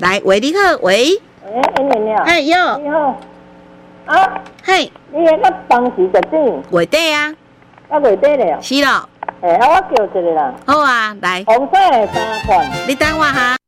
来，喂，你好，喂， 英玲啊， 有， 你好，啊， 嘿， 你迄个当时就整， 月底啊， 啊月底了， 是咯， 啊我叫一个啦， 好啊，来， 红色的3款。 你等我哈。